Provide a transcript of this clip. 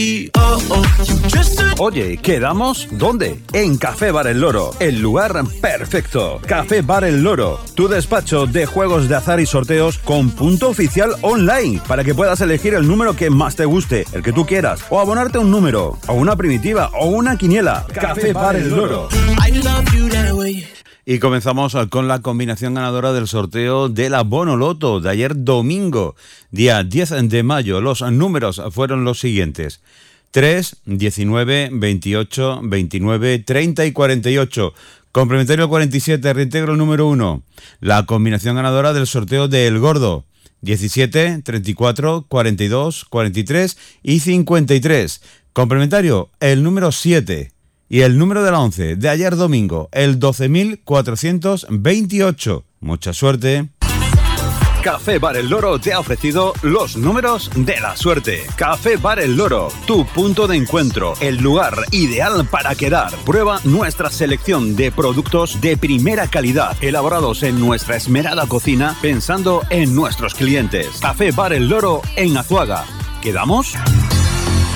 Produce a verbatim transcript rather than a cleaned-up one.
Oye, ¿quedamos? ¿Dónde? En Café Bar El Loro, el lugar perfecto. Café Bar El Loro, tu despacho de juegos de azar y sorteos con punto oficial online, para que puedas elegir el número que más te guste, el que tú quieras, o abonarte un número, o una primitiva, o una quiniela. Café Bar El Loro. Y comenzamos con la combinación ganadora del sorteo de la Bonoloto de ayer domingo, día diez de mayo. Los números fueron los siguientes: tres, diecinueve, veintiocho, veintinueve, treinta y cuarenta y ocho. Complementario cuarenta y siete, reintegro el número uno. La combinación ganadora del sorteo de El Gordo: diecisiete, treinta y cuatro, cuarenta y dos, cuarenta y tres y cincuenta y tres. Complementario el número siete. Y el número de la once de ayer domingo, el doce mil cuatrocientos veintiocho. Mucha suerte. Café Bar El Loro te ha ofrecido los números de la suerte. Café Bar El Loro, tu punto de encuentro, el lugar ideal para quedar. Prueba nuestra selección de productos de primera calidad, elaborados en nuestra esmerada cocina, pensando en nuestros clientes. Café Bar El Loro en Azuaga. ¿Quedamos?